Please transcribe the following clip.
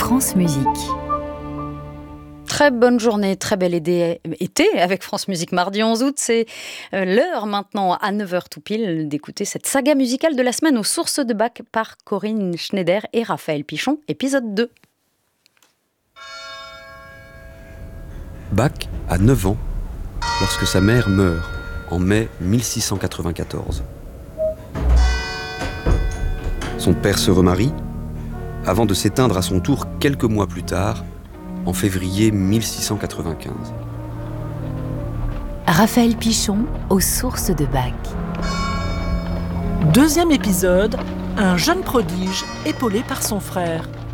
France Musique. Très bonne journée, très bel été avec France Musique. Mardi 11 août, c'est l'heure maintenant à 9h tout pile d'écouter cette saga musicale de la semaine aux sources de Bach par Corinne Schneider et Raphaël Pichon, épisode 2. Bach a 9 ans lorsque sa mère meurt en mai 1694. Son père se remarie avant de s'éteindre à son tour quelques mois plus tard, en février 1695. Raphaël Pichon aux sources de Bach. Deuxième épisode, un jeune prodige épaulé par son frère.